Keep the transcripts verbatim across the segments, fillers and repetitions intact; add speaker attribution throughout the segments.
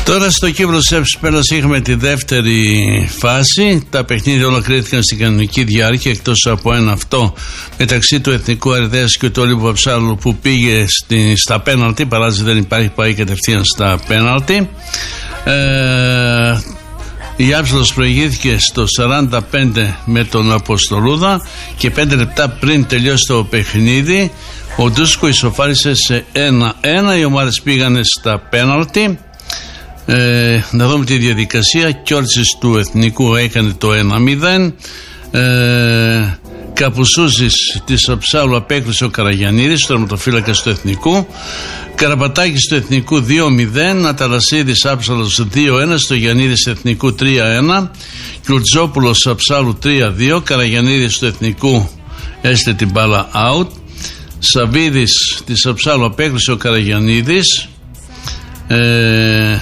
Speaker 1: Τώρα στο Κύπρος Εύσης Πέλλας είχαμε τη δεύτερη φάση. Τα παιχνίδια όλα κρίθηκαν στην κανονική διάρκεια, εκτός από ένα αυτό μεταξύ του Εθνικού Αριδέας και του Ολύμπου Αψάλου που πήγε στη, στα πέναλτι. Παράζει δεν υπάρχει, πάει κατευθείαν στα πέναλτι. Ε, η Άψαλος προηγήθηκε στο σαράντα πέντε με τον Αποστολούδα και πέντε λεπτά πριν τελειώσει το παιχνίδι ο Ντούσκο ισοφάρισε σε ένα ένα. Οι ομάδες πήγανε στα πέναλτι. Ε, να δούμε τη διαδικασία. Κιόρτσης του Εθνικού έκανε το ένα μηδέν. ε, Καπουσούζης της Αψάλου απέκλεισε ο Καραγιαννίδης, τερματοφύλακας του Εθνικού. Καραπατάκης του Εθνικού δύο μηδέν. Αταλασσίδης Άψαλος δύο ένα. Στογιαννίδης Εθνικού τρία ένα. Κλουτζόπουλος Αψάλου τρία δύο. Καραγιαννίδης του Εθνικού έστειλε την μπάλα out. Σαβίδης της Αψάλου απέκλεισε ο Καραγιαννίδης. ε,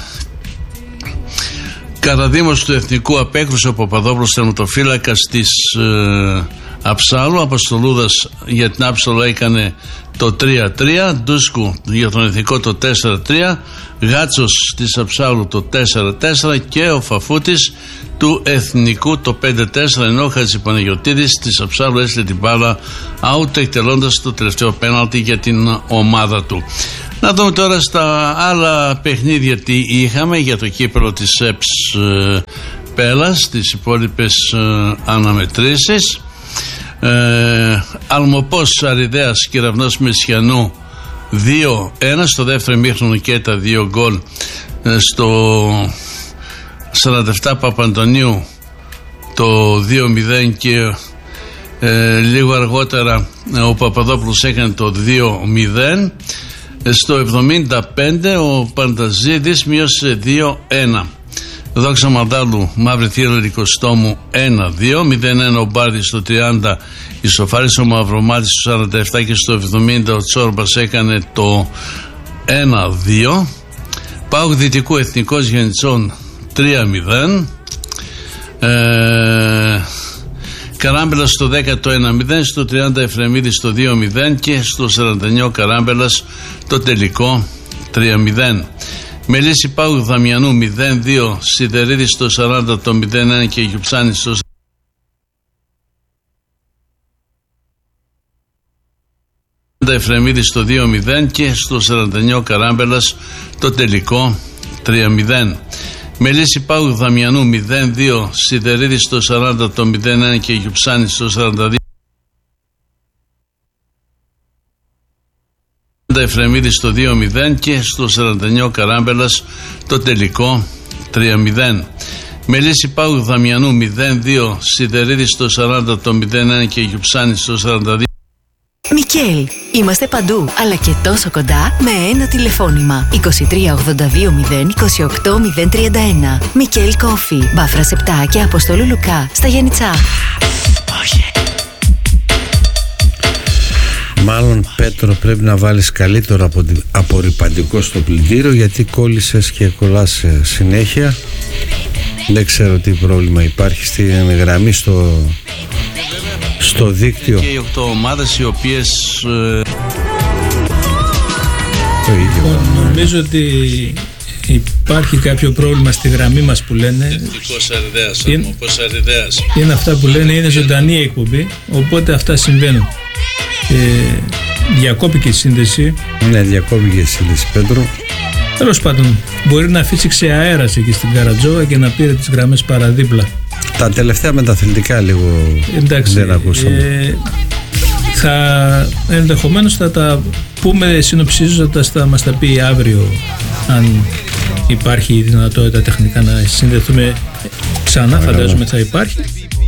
Speaker 1: Καραδήμος του Εθνικού απέκρουσε ο Παπαδόπουλος, τερματοφύλακας της ε, Αψάλου. Αποστολούδας για την Άψαλο έκανε το τρία τρία. Ντούσκου για τον Εθνικό το τέσσερα τρία. Γάτσος της Αψάλου το τέσσερα τέσσερα και ο Φαφούτης του Εθνικού το πέντε τέσσερα, ενώ ο Χατζηπαναγιωτίδης της Αψάλου έστειλε την μπάλα out εκτελώντας το τελευταίο πέναλτι για την ομάδα του. Να δούμε τώρα στα άλλα παιχνίδια τι είχαμε για το κύπελλο της ΕΠΣ ε, Πέλλας, τις υπόλοιπες ε, αναμετρήσεις. ε, Αλμοπός Αριδέας Κεραυνός Μεσιανού δύο ένα. Στο δεύτερο ημίχρονο και τα δύο γκολ. ε, Στο σαράντα επτά Παπαντονίου το δύο μηδέν και ε, λίγο αργότερα ε, ο Παπαδόπουλος έκανε το δύο μηδέν. Στο εβδομήντα πέντε ο Πανταζίδης μείωσε δύο ένα. Δόξα Μαντάλου Μαύρη Θύρα Λυκοστόμου ένα δύο. μηδέν ένα ο Μπάρδης στο τριάντα ισοφάρισε ο Μαυρομάτης στο σαράντα επτά και στο εβδομήντα ο Τσόρμπας έκανε το ένα δύο. ΠΑΟΚ Δυτικού Εθνικός Γενιτσών τρία μηδέν. ε, Καράμπελας στο δέκα το ένα μηδέν, στο τριάντα Εφρεμίδης στο δύο μηδέν και στο σαράντα εννιά Καράμπελας το τελικό τρία μηδέν. Μελίσση Παου Δαμιανού μηδέν δύο, Σιδερίδης στο σαράντα το μηδέν ένα και Γιουψάνης στο σαράντα Εφρεμίδης στο δύο μηδέν και στο σαράντα εννιά Καράμπελας το τελικό τρία μηδέν. Μελίσση Παου Δαμιανού μηδέν δύο, Σιδερίδης στο σαράντα το μηδέν ένα και Γιουψάνης στο σαράντα δύο. Εφρεμίδης στο δύο μηδέν και στο σαράντα εννιά Καράμπελας το τελικό τρία μηδέν. Μελίσση Παου Δαμιανού μηδέν δύο, Σιδερίδης στο σαράντα το μηδέν ένα και Γιουψάνης στο σαράντα δύο.
Speaker 2: Μικέλ, είμαστε παντού, αλλά και τόσο κοντά με ένα τηλεφώνημα. είκοσι τρία ογδόντα δύο μηδέν είκοσι οκτώ μηδέν τριάντα ένα. Μικέλ Κόφι, Βάφρας επτά και Αποστόλου Λουκά στα Γιάννητσά.
Speaker 3: Μάλλον, Πέτρο, πρέπει να βάλεις καλύτερο απορρυπαντικό στο πλυντήριο, γιατί κόλλησες και κολλάς συνέχεια. Δεν ξέρω τι πρόβλημα υπάρχει στην γραμμή στο, στο δίκτυο.
Speaker 1: Και οι οκτώ ομάδες οι οποίες ε...
Speaker 3: το ίδιο.
Speaker 4: Νομίζω ότι υπάρχει κάποιο πρόβλημα στη γραμμή μας που λένε.
Speaker 1: Εθνικός Αριδέας, Αλμοπός Αριδέας.
Speaker 4: Είναι αυτά που λένε, είναι ζωντανή η εκπομπή, οπότε αυτά συμβαίνουν. Ε, διακόπηκε η σύνδεση.
Speaker 3: Ναι, διακόπηκε η σύνδεση, Πέτρο.
Speaker 4: Τέλος πάντων, μπορεί να φύσηξε αέρας εκεί στην Καρατζόβα και να πήρε τις γραμμές παραδίπλα.
Speaker 3: Τα τελευταία μεταθλιπτικά λίγο. Εντάξει, δεν ακούσαμε.
Speaker 4: Ε, θα, ενδεχομένως θα τα πούμε συνοψίζοντας, θα μας τα πει αύριο, αν υπάρχει η δυνατότητα τεχνικά να συνδεθούμε ξανά. Φαντάζομαι θα υπάρχει.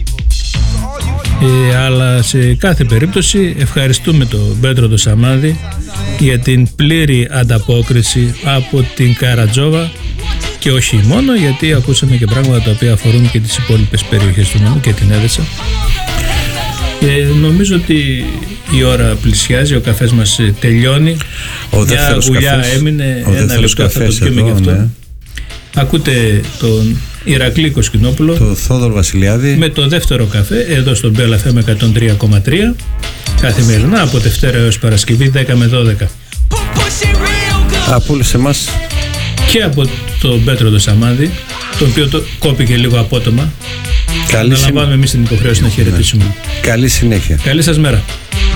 Speaker 4: Ε, αλλά σε κάθε περίπτωση ευχαριστούμε τον Πέτρο τον Σαμάδη για την πλήρη ανταπόκριση από την Καρατζόβα και όχι μόνο, γιατί ακούσαμε και πράγματα τα οποία αφορούν και τις υπόλοιπες περιοχές του νομού και την Έδεσα. Ε, νομίζω ότι η ώρα πλησιάζει, ο καφές μας τελειώνει.
Speaker 3: Ο
Speaker 4: Μια γουλιά
Speaker 3: καφές,
Speaker 4: έμεινε,
Speaker 3: ο
Speaker 4: ένα λεπτό θα το πιούμε γι' αυτό. Ναι. Ακούτε τον Ηρακλή Κοσκινόπουλο,
Speaker 3: το Θόδωρο Βασιλιάδη,
Speaker 4: με το δεύτερο καφέ εδώ στον Μπέλα εφ εμ εκατόν τρία κόμμα τρία καθημερινά από Δευτέρα έως Παρασκευή δέκα με δώδεκα.
Speaker 3: Από όλους εμάς
Speaker 4: και από τον Πέτρο το Σαμάδη, το οποίο το κόπηκε λίγο απότομα.
Speaker 3: Καλή
Speaker 4: Αναλαμβάνουμε εμείς την υποχρέωση να χαιρετήσουμε.
Speaker 3: Καλή συνέχεια.
Speaker 4: Καλή σας μέρα.